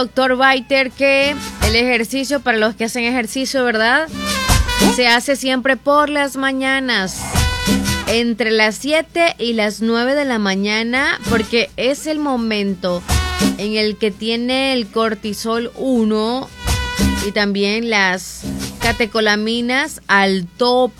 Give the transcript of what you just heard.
Doctor Baiter, que el ejercicio, para los que hacen ejercicio, ¿verdad? Se hace siempre por las mañanas, entre las 7 y las 9 de la mañana, porque es el momento en el que tiene el cortisol 1 y también las catecolaminas al tope.